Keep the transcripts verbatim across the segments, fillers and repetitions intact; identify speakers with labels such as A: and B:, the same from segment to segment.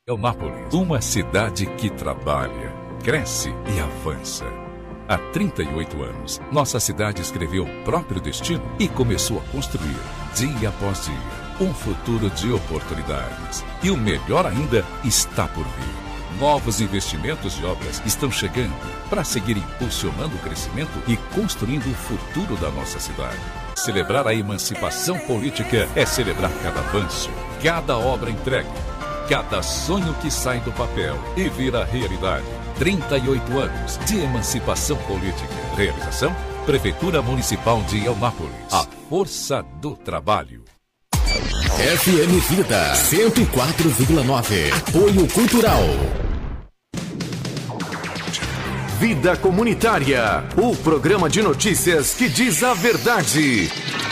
A: Eunápolis, uma cidade que trabalha, cresce e avança. Há trinta e oito anos, nossa cidade escreveu o próprio destino e começou a construir, dia após dia, um futuro de oportunidades. E o melhor ainda está por vir. Novos investimentos e obras estão chegando para seguir impulsionando o crescimento e construindo o futuro da nossa cidade. Celebrar a emancipação política é celebrar cada avanço, cada obra entregue, cada sonho que sai do papel e vira realidade. trinta e oito anos de emancipação política. Realização: Prefeitura Municipal de Eunápolis. A força do trabalho.
B: F M Vida cento e quatro vírgula nove. Apoio Cultural. Vida Comunitária, o programa de notícias que diz a verdade.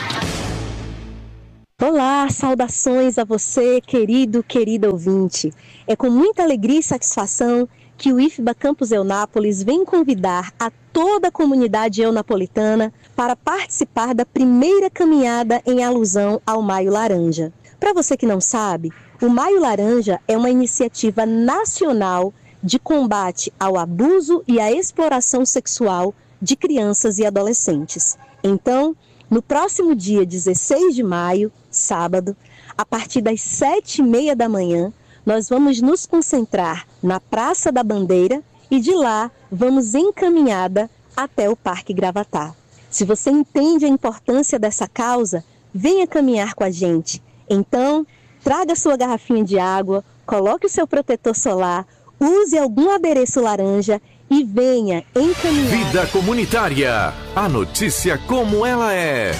C: Olá, saudações a você, querido, querida ouvinte. É com muita alegria e satisfação que o I F B A Campus Eunápolis vem convidar a toda a comunidade eunapolitana para participar da primeira caminhada em alusão ao Maio Laranja. Para você que não sabe, o Maio Laranja é uma iniciativa nacional de combate ao abuso e à exploração sexual de crianças e adolescentes. Então, no próximo dia dezesseis de maio, sábado, a partir das sete e meia da manhã, nós vamos nos concentrar na Praça da Bandeira e de lá vamos encaminhada até o Parque Gravatá. Se você entende a importância dessa causa, venha caminhar com a gente. Então, traga sua garrafinha de água, coloque o seu protetor solar, use algum adereço laranja e venha encaminhar.
B: Vida Comunitária, a notícia como ela é.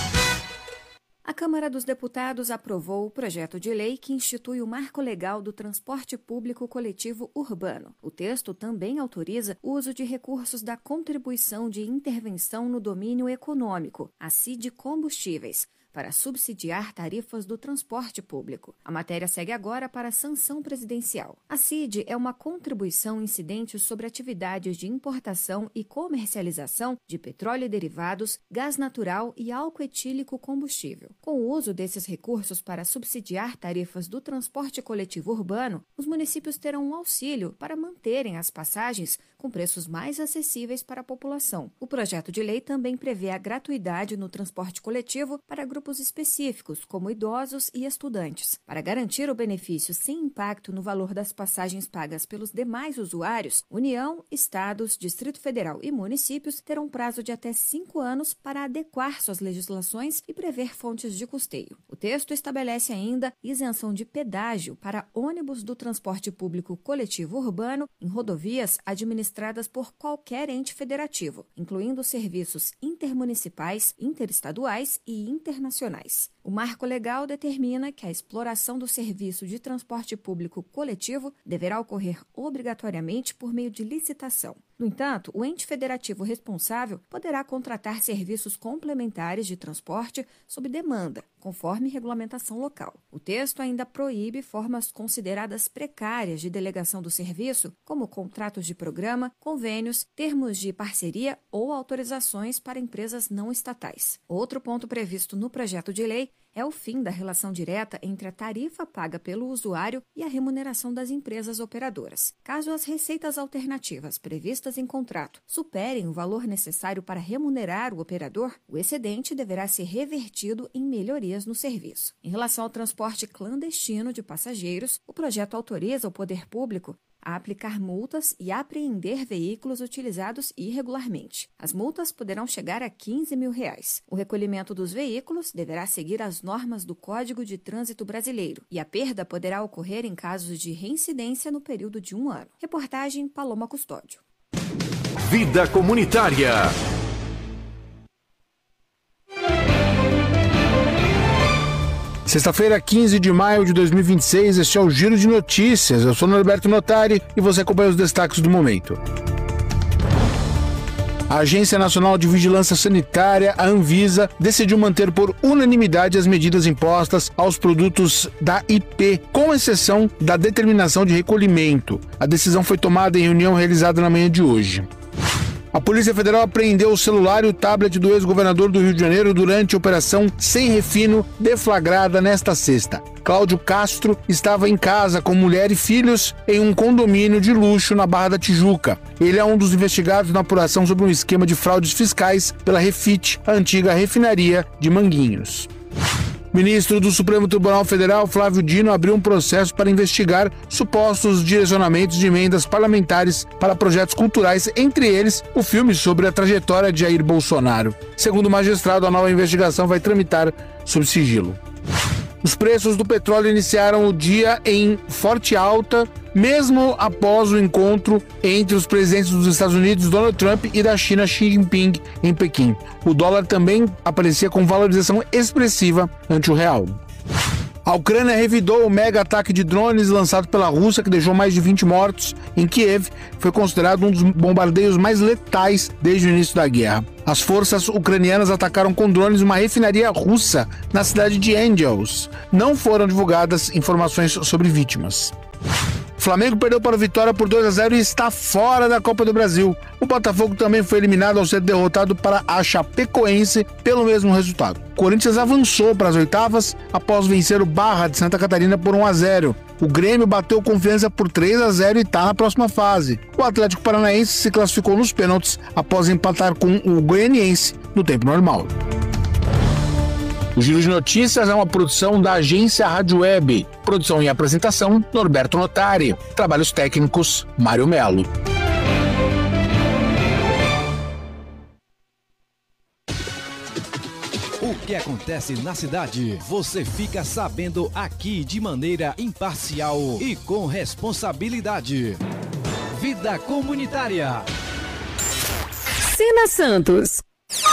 D: A Câmara dos Deputados aprovou o projeto de lei que institui o Marco Legal do Transporte Público Coletivo Urbano. O texto também autoriza o uso de recursos da Contribuição de Intervenção no Domínio Econômico, a C I D Combustíveis, para subsidiar tarifas do transporte público. A matéria segue agora para a sanção presidencial. A C I D é uma contribuição incidente sobre atividades de importação e comercialização de petróleo e derivados, gás natural e álcool etílico combustível. Com o uso desses recursos para subsidiar tarifas do transporte coletivo urbano, os municípios terão um auxílio para manterem as passagens com preços mais acessíveis para a população. O projeto de lei também prevê a gratuidade no transporte coletivo para grupos grupos específicos, como idosos e estudantes. Para garantir o benefício sem impacto no valor das passagens pagas pelos demais usuários, União, Estados, Distrito Federal e municípios terão prazo de até cinco anos para adequar suas legislações e prever fontes de custeio. O texto estabelece ainda isenção de pedágio para ônibus do transporte público coletivo urbano em rodovias administradas por qualquer ente federativo, incluindo serviços intermunicipais, interestaduais e internacionais. O marco legal determina que a exploração do serviço de transporte público coletivo deverá ocorrer obrigatoriamente por meio de licitação. No entanto, o ente federativo responsável poderá contratar serviços complementares de transporte sob demanda, conforme regulamentação local. O texto ainda proíbe formas consideradas precárias de delegação do serviço, como contratos de programa, convênios, termos de parceria ou autorizações para empresas não estatais. Outro ponto previsto no projeto de lei é o fim da relação direta entre a tarifa paga pelo usuário e a remuneração das empresas operadoras. Caso as receitas alternativas previstas em contrato superem o valor necessário para remunerar o operador, o excedente deverá ser revertido em melhorias no serviço. Em relação ao transporte clandestino de passageiros, o projeto autoriza o poder público a aplicar multas e apreender veículos utilizados irregularmente. As multas poderão chegar a quinze mil reais. O recolhimento dos veículos deverá seguir as normas do Código de Trânsito Brasileiro e a perda poderá ocorrer em casos de reincidência no período de um ano. Reportagem Paloma Custódio.
B: Vida Comunitária.
E: Sexta-feira, quinze de maio de dois mil e vinte e seis, este é o Giro de Notícias. Eu sou Norberto Notari e você acompanha os destaques do momento. A Agência Nacional de Vigilância Sanitária, a Anvisa, decidiu manter por unanimidade as medidas impostas aos produtos da I P, com exceção da determinação de recolhimento. A decisão foi tomada em reunião realizada na manhã de hoje. A Polícia Federal apreendeu o celular e o tablet do ex-governador do Rio de Janeiro durante a Operação Sem Refino, deflagrada nesta sexta. Cláudio Castro estava em casa com mulher e filhos em um condomínio de luxo na Barra da Tijuca. Ele é um dos investigados na apuração sobre um esquema de fraudes fiscais pela Refit, a antiga refinaria de Manguinhos. Ministro do Supremo Tribunal Federal, Flávio Dino, abriu um processo para investigar supostos direcionamentos de emendas parlamentares para projetos culturais, entre eles o filme sobre a trajetória de Jair Bolsonaro. Segundo o magistrado, a nova investigação vai tramitar sob sigilo. Os preços do petróleo iniciaram o dia em forte alta, mesmo após o encontro entre os presidentes dos Estados Unidos, Donald Trump, e da China, Xi Jinping, em Pequim. O dólar também aparecia com valorização expressiva ante o real. A Ucrânia revidou o mega ataque de drones lançado pela Rússia, que deixou mais de vinte mortos em Kiev. Foi considerado um dos bombardeios mais letais desde o início da guerra. As forças ucranianas atacaram com drones uma refinaria russa na cidade de Angels. Não foram divulgadas informações sobre vítimas. O Flamengo perdeu para o Vitória por dois a zero e está fora da Copa do Brasil. O Botafogo também foi eliminado ao ser derrotado para a Chapecoense pelo mesmo resultado. O Corinthians avançou para as oitavas após vencer o Barra de Santa Catarina por um a zero. O Grêmio bateu Confiança por três a zero e está na próxima fase. O Atlético Paranaense se classificou nos pênaltis após empatar com o Goianiense no tempo normal. O Giro de Notícias é uma produção da agência Rádio Web. Produção e apresentação, Norberto Notari. Trabalhos técnicos, Mário Melo.
F: O que acontece na cidade, você fica sabendo aqui de maneira imparcial e com responsabilidade. Vida Comunitária.
G: Sina Santos.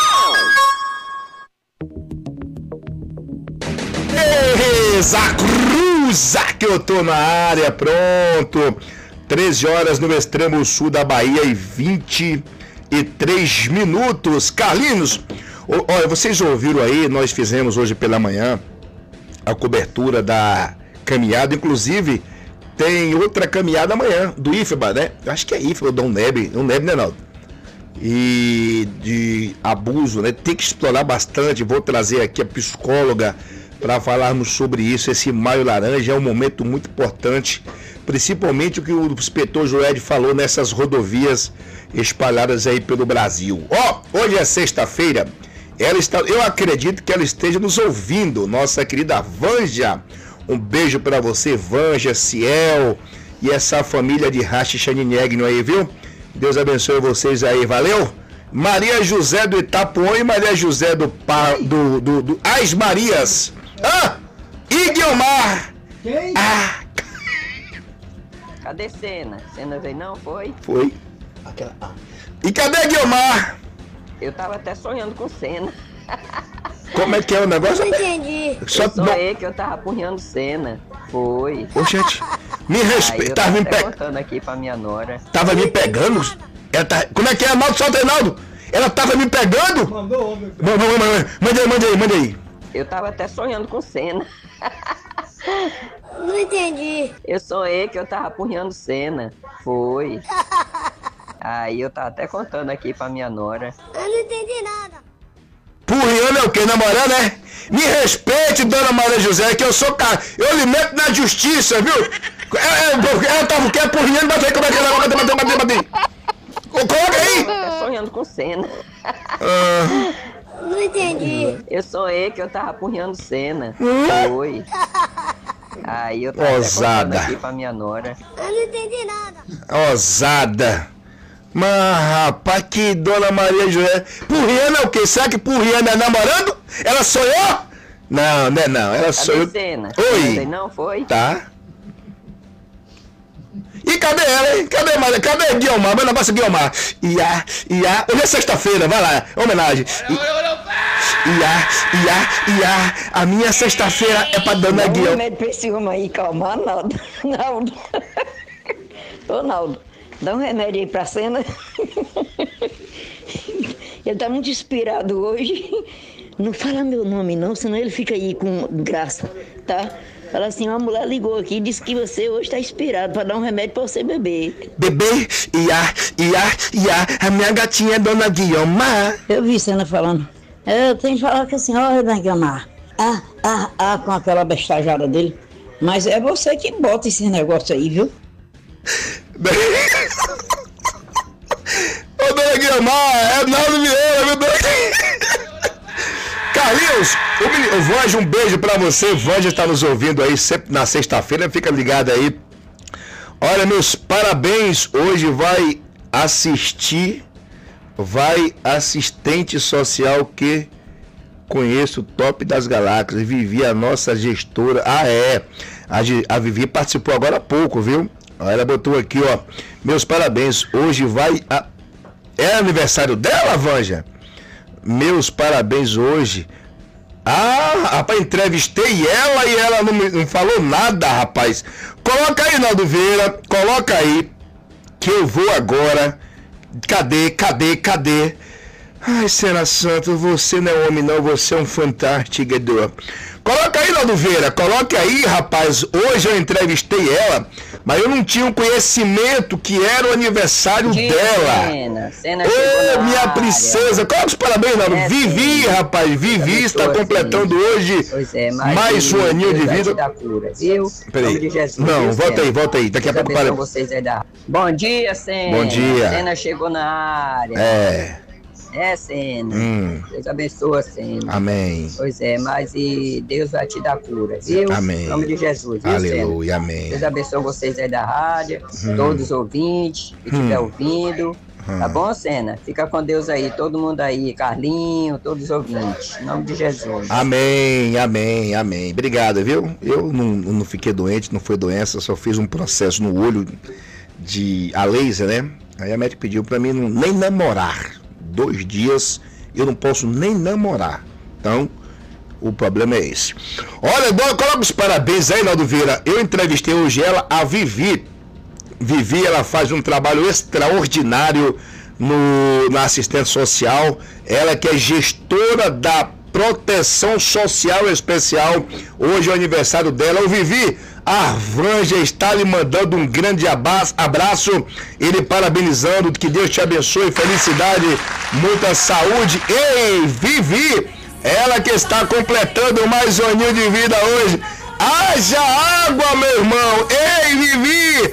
H: Zacruza que eu tô na área, pronto. treze horas no extremo sul da Bahia e vinte e três minutos. Carlinhos, olha, vocês ouviram aí, nós fizemos hoje pela manhã a cobertura da caminhada, inclusive tem outra caminhada amanhã, do I F B A, né? Eu acho que é I F B A, da UNEB, UNEB, né, não? E de abuso, né? Tem que explorar bastante. Vou trazer aqui a psicóloga para falarmos sobre isso. Esse Maio Laranja é um momento muito importante, principalmente o que o inspetor Joed falou nessas rodovias espalhadas aí pelo Brasil. Ó, oh, hoje é sexta-feira, ela está, eu acredito que ela esteja nos ouvindo, nossa querida Vanja. Um beijo para você, Vanja, Ciel e essa família de Rachi Chaninegno aí, viu? Deus abençoe vocês aí, valeu? Maria José do Itapuã e Maria José do, pa, do, do, do As Marias. Ah! E Guilmar!
I: Quem?
H: Ah!
I: Cadê Cena? Cena veio não, foi?
H: Foi. Aquela... Ah. E cadê Guilmar?
I: Eu tava até sonhando com Cena.
H: Como é que é o negócio?
I: Não entendi.
H: Só
I: eu sonhei que eu tava apurrando Cena. Foi.
H: Ô, gente, me respeita. Tava me pegando.
I: contando aqui pra minha nora.
H: Tava me pegando? Ela tá... Como é que é, Arnaldo? Solta, Arnaldo. Ela tava me pegando?
I: Mandou, meu filho.
H: Manda, manda, manda. Manda aí, manda aí, manda aí.
I: Eu tava até sonhando com Cena.
J: Não entendi.
I: Eu sonhei que eu tava apurrando Cena. Foi. Aí eu tava até contando aqui pra minha nora.
J: Eu não entendi nada.
H: Purriando é o quê? Namorando, é? Me respeite, dona Maria José, que eu sou cara. Eu lhe meto na justiça, viu? Ela tava o quê? Purriando, bate aí, como é que ela vai bater, bater, bater? Coloca aí!
I: Eu tava até sonhando com Cena.
H: Ah.
J: Não entendi.
I: Eu sonhei que eu tava apurrando Cena.
H: Hum?
I: Foi. Aí eu tava até contando aqui pra minha nora.
J: Eu não entendi nada.
H: Ousada. Mas, rapaz, que dona Maria José. Purriana é o quê? Será que Purriana é namorando? Ela sonhou? Não, não é não. Ela sonhou.
I: Cena?
H: Oi.
I: Não foi?
H: Tá. E cadê ela, hein? Cadê Maria? Cadê Guilmar? Meu negócio é Guilmar. Ia, ia. Hoje é sexta-feira, vai lá. Homenagem. Ia, ia, ia. A minha sexta-feira é pra dona Guilmar.
I: Dá um remédio pra esse homem aí, calma, Naldo. Naldo. Ô, Naldo, dá um remédio aí pra Cena. Ele tá muito inspirado hoje. Não fala meu nome não, senão ele fica aí com graça, tá?
K: Fala assim, uma mulher ligou aqui e disse que você hoje está inspirado para dar um remédio para você beber.
H: Beber, ia, ia, ia, a minha gatinha é Dona Guiomar.
K: Eu vi Sena falando. Eu tenho que falar com a senhora, Dona Guiomar. Ah, ah, ah, com aquela bestajada dele. Mas é você que bota esse negócio aí, viu?
H: Ô, Dona Guiomar, é Naldo Vieira, meu Deus. Carlinhos, o, o Vanja, um beijo pra você. Vanja está nos ouvindo aí sempre na sexta-feira, fica ligado aí. Olha, meus parabéns, hoje vai assistir, vai assistente social que conheço, top das galáxias, Vivi, a nossa gestora. Ah, é, a, a Vivi participou agora há pouco, viu? Ela botou aqui, ó, meus parabéns, hoje vai, a... é aniversário dela, Vanja? Meus parabéns hoje. Ah, rapaz, entrevistei ela e ela não, me, não falou nada, rapaz. Coloca aí, Naldo Vieira, coloca aí, que eu vou agora. Cadê, cadê, cadê? Ai, Sena Santos, você não é homem não, você é um fantástico. Coloca aí, Naldo Vieira, coloca aí, rapaz. Hoje eu entrevistei ela, mas eu não tinha o conhecimento que era o aniversário de dela.
I: Cena, Cena
H: Ô, minha área. Princesa, coloca os parabéns, Naldo. É, Vivi, sim. Rapaz, Vivi está completando sim. hoje é, mais, mais um aninho de vida.
I: Da cura, viu?
H: Peraí.
I: De Jesus,
H: não,
I: viu,
H: volta
I: Cena?
H: aí, volta aí. Daqui a pouco para.
I: Vocês aí da... Bom dia, Cena.
H: Bom dia.
I: Cena chegou na área.
H: É.
I: É, Sena.
H: Hum.
I: Deus abençoe, Sena.
H: Amém.
I: Pois é, mas e Deus vai te dar cura, viu?
H: Amém.
I: Em nome de Jesus, viu,
H: Aleluia,
I: Sena?
H: amém.
I: Deus abençoe vocês aí da rádio,
H: hum.
I: todos os ouvintes que estiver
H: hum.
I: ouvindo. Hum. Tá bom, Sena? Fica com Deus aí, todo mundo aí, Carlinho, todos os ouvintes. Em nome de Jesus.
H: Amém, amém, amém. Obrigado, viu? Eu não, não fiquei doente, não foi doença, só fiz um processo no olho de a laser, né? Aí a médica pediu pra mim não, nem namorar. Dois dias eu não posso nem namorar. Então, o problema é esse. Olha, coloca os parabéns aí, Naldo Vieira. Eu entrevistei hoje ela, a Vivi. Vivi, ela faz um trabalho extraordinário no, na assistência social. Ela que é gestora da Proteção Social Especial. Hoje é o aniversário dela. Ô, Vivi, a Vanja está lhe mandando um grande abraço, ele parabenizando, que Deus te abençoe, felicidade, muita saúde. Ei, Vivi, ela que está completando mais um aninho de vida hoje. Haja água, meu irmão. Ei, Vivi,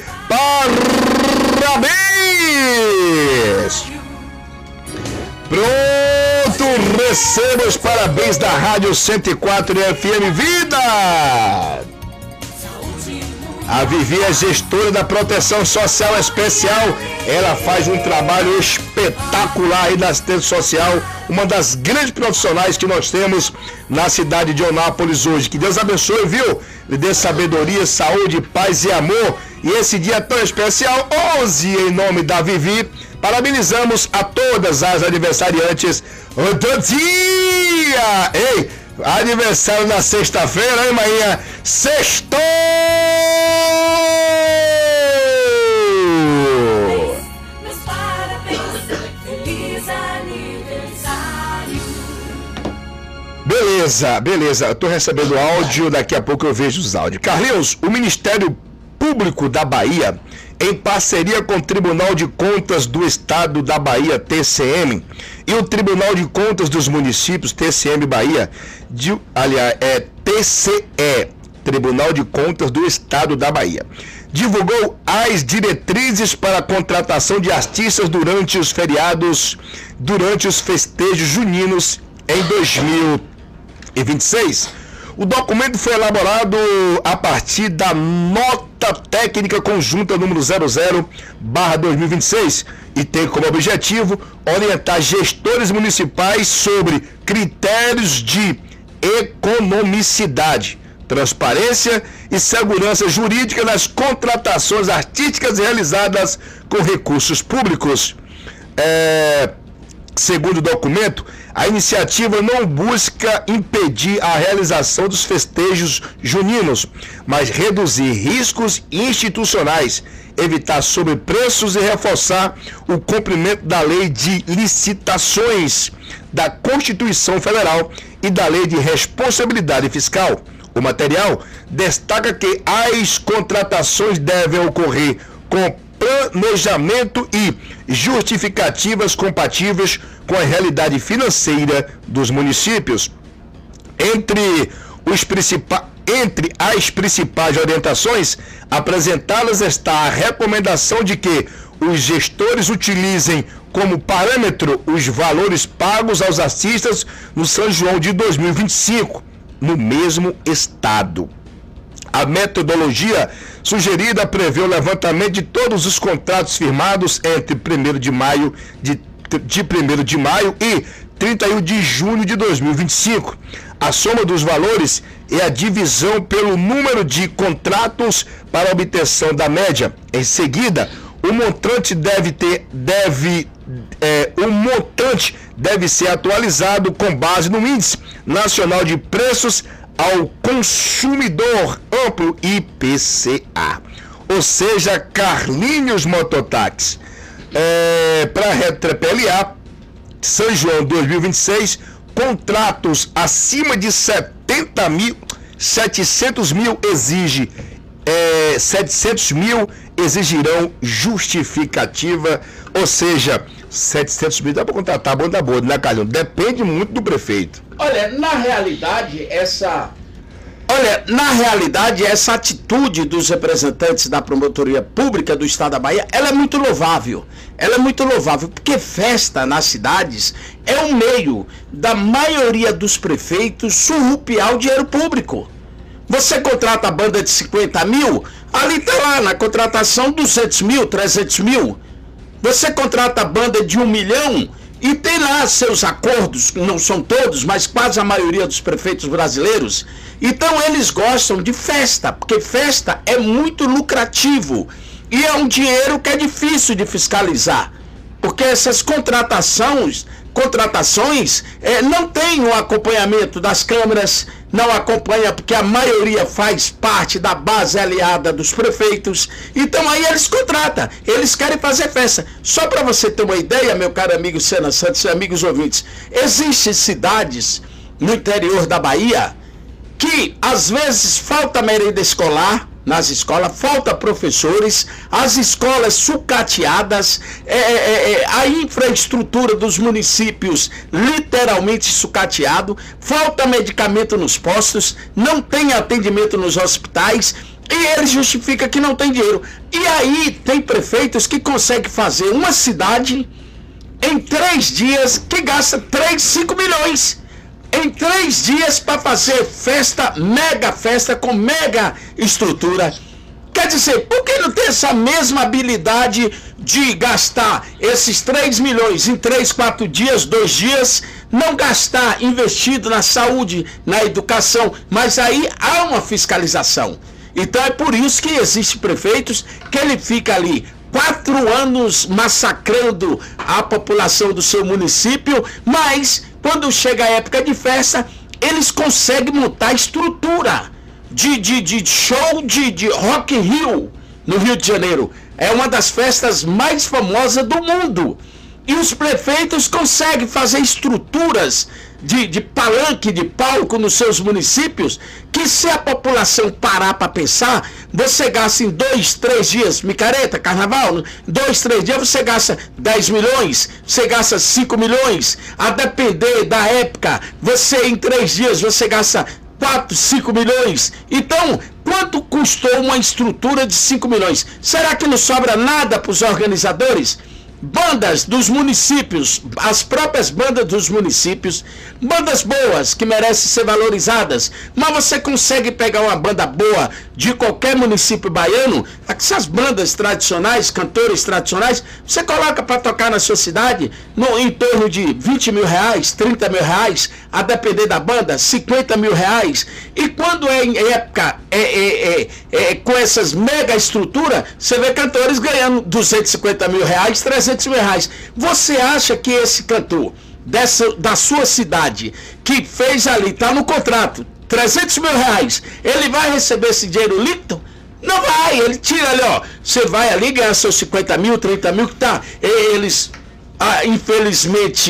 H: parabéns. Pronto, receba os parabéns da Rádio cento e quatro F M Vida. A Vivi é gestora da Proteção Social Especial. Ela faz um trabalho espetacular aí na assistência social. Uma das grandes profissionais que nós temos na cidade de Eunápolis hoje. Que Deus abençoe, viu? Lhe dê sabedoria, saúde, paz e amor. E esse dia tão especial, onze em nome da Vivi. Parabenizamos a todas as aniversariantes do dia. Ei, aniversário na sexta-feira, hein, manhã? Sextou!
L: Meus parabéns, feliz aniversário.
H: Beleza, beleza. Eu tô recebendo áudio, daqui a pouco eu vejo os áudios. Carlinhos, o Ministério Público da Bahia, em parceria com o Tribunal de Contas do Estado da Bahia, T C M, e o Tribunal de Contas dos Municípios, T C M Bahia, de, aliás, é T C E, Tribunal de Contas do Estado da Bahia, divulgou as diretrizes para a contratação de artistas durante os feriados, durante os festejos juninos em dois mil e vinte e seis. O documento foi elaborado a partir da nota técnica conjunta número zero zero barra dois mil e vinte e seis e tem como objetivo orientar gestores municipais sobre critérios de economicidade, transparência e segurança jurídica nas contratações artísticas realizadas com recursos públicos. É... Segundo o documento, a iniciativa não busca impedir a realização dos festejos juninos, mas reduzir riscos institucionais, evitar sobrepreços e reforçar o cumprimento da Lei de Licitações, da Constituição Federal e da Lei de Responsabilidade Fiscal. O material destaca que as contratações devem ocorrer com planejamento e justificativas compatíveis com a realidade financeira dos municípios. Entre, os principais, entre as principais orientações apresentadas está a recomendação de que os gestores utilizem como parâmetro os valores pagos aos artistas no São João de dois mil e vinte e cinco, no mesmo estado. A metodologia sugerida prevê o levantamento de todos os contratos firmados entre primeiro de maio de, de primeiro de maio e trinta e um de junho de dois mil e vinte e cinco. A soma dos valores é a divisão pelo número de contratos para obtenção da média. Em seguida, o montante deve ter deve é, o montante deve ser atualizado com base no Índice Nacional de Preços ao Consumidor Amplo, I P C A. Ou seja, Carlinhos Mototáxi. É, para retrepeliar, São João dois mil e vinte e seis, contratos acima de setenta mil, setecentos mil exige, é, setecentos mil exigirão justificativa, ou seja, setecentos mil dá para contratar a banda boa, né, Carlinhos? Depende muito do prefeito.
M: Olha, na realidade, essa... Olha, na realidade, essa atitude dos representantes da promotoria pública do Estado da Bahia, ela é muito louvável. Ela é muito louvável, porque festa nas cidades é um meio da maioria dos prefeitos surrupiar o dinheiro público. Você contrata a banda de cinquenta mil, ali está lá na contratação duzentos mil, trezentos mil. Você contrata a banda de um milhão e tem lá seus acordos, não são todos, mas quase a maioria dos prefeitos brasileiros. Então eles gostam de festa, porque festa é muito lucrativo e é um dinheiro que é difícil de fiscalizar, porque essas contratações, contratações é, não tem o acompanhamento das câmaras, não acompanha porque a maioria faz parte da base aliada dos prefeitos. Então aí eles contratam, eles querem fazer festa. Só para você ter uma ideia, meu caro amigo Sena Santos e amigos ouvintes, existem cidades no interior da Bahia que às vezes falta merenda escolar nas escolas, falta professores, as escolas sucateadas, é, é, é, a infraestrutura dos municípios literalmente sucateado, falta medicamento nos postos, não tem atendimento nos hospitais, e ele justifica que não tem dinheiro. E aí tem prefeitos que conseguem fazer uma cidade em três dias que gasta três, cinco milhões. Em três dias para fazer festa, mega festa, com mega estrutura. Quer dizer, por que não tem essa mesma habilidade de gastar esses três milhões em três, quatro dias, dois dias, não gastar investido na saúde, na educação, mas aí há uma fiscalização. Então é por isso que existem prefeitos que ele fica ali quatro anos massacrando a população do seu município, mas quando chega a época de festa, eles conseguem montar estrutura de, de, de show de, de Rock in Rio, no Rio de Janeiro. É uma das festas mais famosas do mundo. E os prefeitos conseguem fazer estruturas de, de palanque, de palco nos seus municípios, que se a população parar para pensar, você gasta em dois, três dias, micareta, carnaval, dois, três dias você gasta dez milhões, você gasta cinco milhões, a depender da época, você em três dias você gasta quatro, cinco milhões. Então, quanto custou uma estrutura de cinco milhões? Será que não sobra nada para os organizadores? Bandas dos municípios, as próprias bandas dos municípios, bandas boas que merecem ser valorizadas, mas você consegue pegar uma banda boa de qualquer município baiano, essas bandas tradicionais, cantores tradicionais, você coloca para tocar na sua cidade no, em torno de vinte mil reais, trinta mil reais, a depender da banda, cinquenta mil reais. E quando é em época é, é, é, é, com essas mega estruturas, você vê cantores ganhando duzentos e cinquenta mil reais, trezentos mil reais. Você acha que esse cantor dessa, da sua cidade, que fez ali, está no contrato, trezentos mil reais, ele vai receber esse dinheiro líquido? Não vai, ele tira ali, ó, você vai ali ganhar seus cinquenta mil, trinta mil, que tá, eles, ah, infelizmente,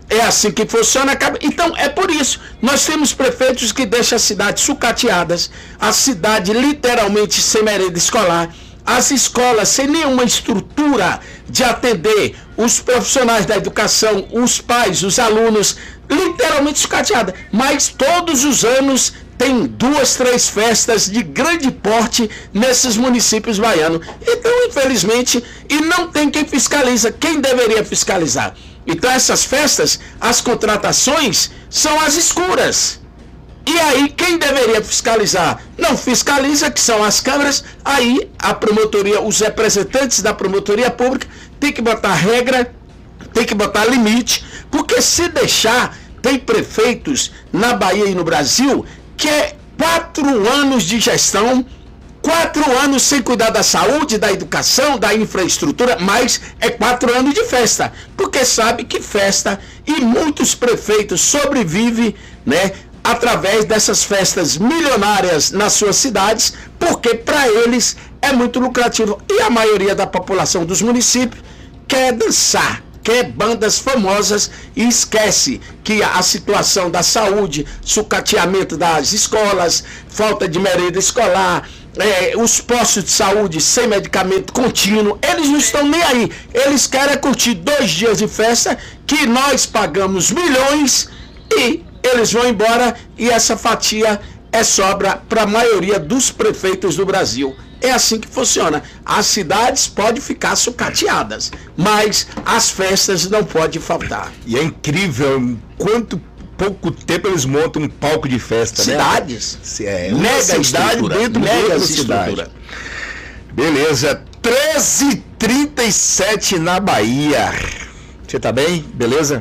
M: É assim que funciona. Então, é por isso. Nós temos prefeitos que deixam as cidades sucateadas, a cidade literalmente sem merenda escolar, as escolas sem nenhuma estrutura de atender os profissionais da educação, os pais, os alunos, literalmente sucateada. Mas todos os anos tem duas, três festas de grande porte nesses municípios baianos. Então, infelizmente, e não tem quem fiscaliza. Quem deveria fiscalizar? Então, essas festas, as contratações são às escuras. E aí, quem deveria fiscalizar? Não fiscaliza, que são as câmaras. Aí, a promotoria, os representantes da promotoria pública tem que botar regra, tem que botar limite, porque se deixar, tem prefeitos na Bahia e no Brasil que é quatro anos de gestão, quatro anos sem cuidar da saúde, da educação, da infraestrutura, mas é quatro anos de festa, porque sabe que festa, e muitos prefeitos sobrevivem, né, através dessas festas milionárias nas suas cidades, porque para eles é muito lucrativo. E a maioria da população dos municípios quer dançar, quer bandas famosas e esquece que a situação da saúde, sucateamento das escolas, falta de merenda escolar, é, os postos de saúde sem medicamento contínuo, eles não estão nem aí. Eles querem curtir dois dias de festa que nós pagamos milhões e eles vão embora, e essa fatia é sobra para a maioria dos prefeitos do Brasil. É assim que funciona. As cidades podem ficar sucateadas, mas as festas não podem faltar.
H: E é incrível quanto pouco tempo eles montam um palco de festa,
M: cidades,
H: né? É,
M: mega cidade dentro da cidade.
H: Beleza, treze e trinta e sete na Bahia. Você tá bem? Beleza?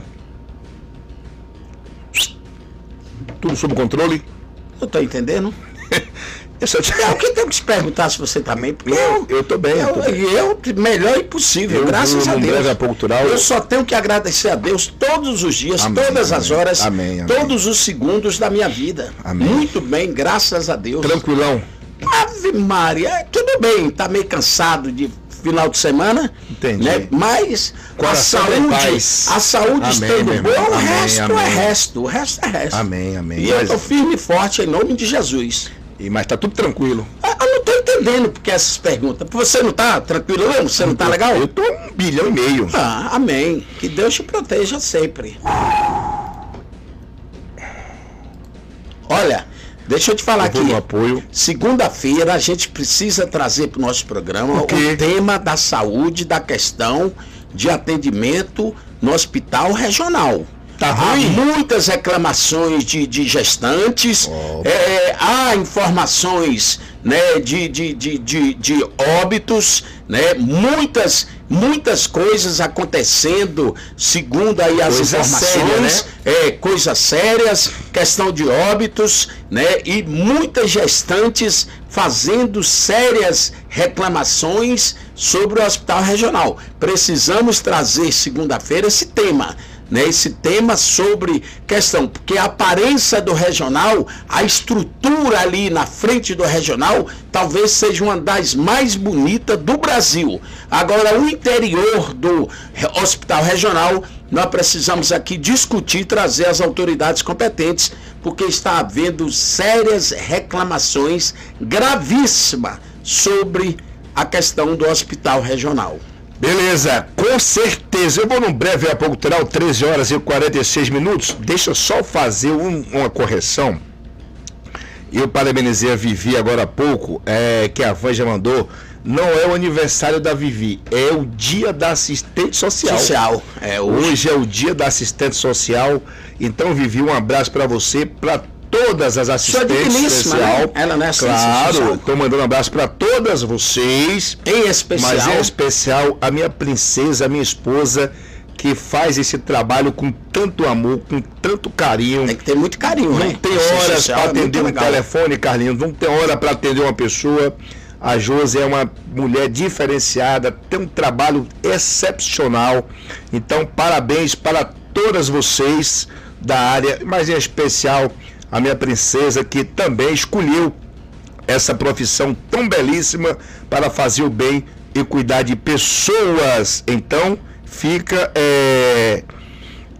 H: Tudo sob controle?
M: Eu tô entendendo.
H: Eu só te...
M: É o que temos que se perguntar se você também, porque
H: eu, eu tô bem.
M: Eu,
H: eu, tô bem.
M: eu melhor impossível, eu, graças eu, a Deus.
H: Cultural,
M: eu só tenho que agradecer a Deus todos os dias,
H: amém,
M: todas
H: amém,
M: as horas,
H: amém, amém.
M: todos os segundos da minha vida.
H: Amém.
M: Muito bem, graças a Deus.
H: Tranquilão.
M: Ave Maria, tudo bem, tá meio cansado de final de semana,
H: entendi,
M: né? Mas
H: coração
M: a saúde, a saúde estando boa, o
H: amém,
M: resto
H: amém.
M: é resto, o resto é resto.
H: Amém, amém.
M: E mas... eu tô firme e forte em nome de Jesus.
H: E, mas tá tudo tranquilo.
M: Eu não tô entendendo porque essas perguntas. Você não tá tranquilo mesmo? Você não tá legal?
H: Eu tô um bilhão e meio.
M: Ah, amém. Que Deus te proteja sempre. Olha, deixa eu te falar aqui.
H: Apoio.
M: Segunda-feira a gente precisa trazer para o nosso programa o tema da saúde, da questão de atendimento no hospital regional.
H: Tá
M: há muitas reclamações de, de gestantes, oh. é, há informações, né, de, de, de, de, de óbitos, né, muitas, muitas coisas acontecendo, segundo aí as coisa informações, séria, né? é, coisas sérias, questão de óbitos, né, e muitas gestantes fazendo sérias reclamações sobre o hospital regional. Precisamos trazer segunda-feira esse tema. Né, esse tema sobre questão, porque a aparência do regional, a estrutura ali na frente do regional, talvez seja uma das mais bonitas do Brasil. Agora, o interior do hospital regional, nós precisamos aqui discutir, trazer as autoridades competentes, porque está havendo sérias reclamações gravíssimas sobre a questão do hospital regional.
H: Beleza, com certeza. Eu vou num breve apoio cultural, treze horas e quarenta e seis minutos. Deixa eu só fazer um, uma correção. Eu parabenizei a Vivi agora há pouco, é, que a Van já mandou. Não é o aniversário da Vivi, é o dia da assistente social.
M: Social. É, hoje.
H: hoje é o dia da assistente social. Então, Vivi, um abraço para você, para todas as assistentes social.
M: Né? Ela não é assistente
H: claro,
M: social.
H: Estou mandando um abraço para todas vocês.
M: Em especial.
H: Mas em especial a minha princesa, a minha esposa, que faz esse trabalho com tanto amor, com tanto carinho.
M: Tem que ter muito carinho,
H: não
M: né?
H: Tem horas para atender um telefone, Carlinhos. Não tem hora para atender uma pessoa. A Josi é uma mulher diferenciada, tem um trabalho excepcional. Então, parabéns para todas vocês da área, mas em especial a minha princesa, que também escolheu essa profissão tão belíssima para fazer o bem e cuidar de pessoas. Então, fica é,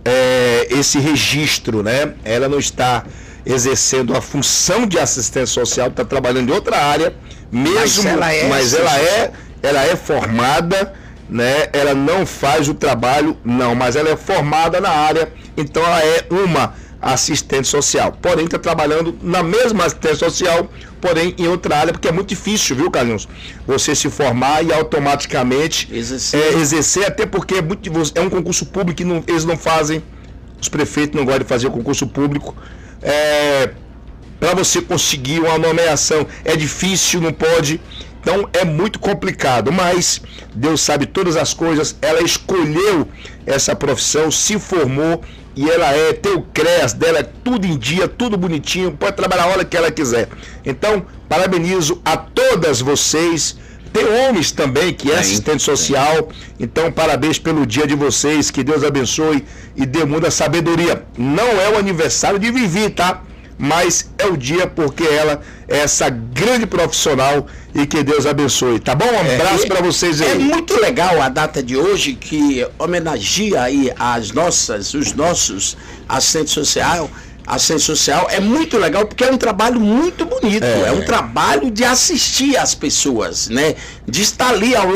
H: é, esse registro, né? Ela não está exercendo a função de assistente social, está trabalhando em outra área, mesmo,
M: Mas ela é,
H: mas ela é, ela é formada, né? Ela não faz o trabalho, não, mas ela é formada na área, então ela é uma assistente social. Porém, está trabalhando na mesma assistente social, porém em outra área, porque é muito difícil, viu, Carlinhos? Você se formar e automaticamente exercer, é, exercer até porque é, muito, é um concurso público que não, eles não fazem, os prefeitos não gostam de fazer o concurso público. É, para você conseguir uma nomeação é difícil, não pode. Então é muito complicado, mas Deus sabe todas as coisas. Ela escolheu essa profissão, se formou e ela é, tem o C R E A S dela, é tudo em dia, tudo bonitinho, pode trabalhar a hora que ela quiser. Então, parabenizo a todas vocês. Tem homens também que é assistente social, então parabéns pelo dia de vocês, que Deus abençoe e dê muita sabedoria. Não é o aniversário de Vivi, tá? Mas é o dia porque ela é essa grande profissional e que Deus abençoe, tá bom? Um abraço
M: é,
H: para vocês aí.
M: É muito legal a data de hoje, que homenageia aí as nossas, os nossos assistentes social, assistente social. É muito legal porque é um trabalho muito bonito, é, é um trabalho de assistir as pessoas, né? De estar ali ao